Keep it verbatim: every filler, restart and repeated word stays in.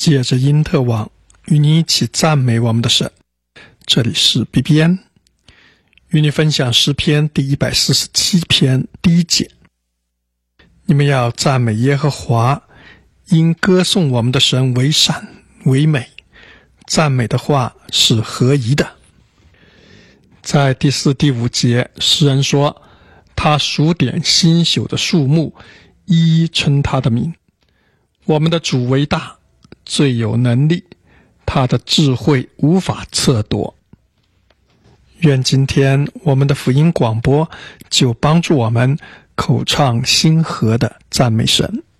借着因特网与你一起赞美我们的神。这里是 B B N， 与你分享诗篇第一百四十七篇第一节。你们要赞美耶和华，因歌颂我们的神为善为美，赞美的话是合宜的。在第四、第五节，诗人说，他数点新朽的树木，一一称他的名。我们的主为大，最有能力，他的智慧无法测度。愿今天我们的福音广播就帮助我们口唱心和的赞美神。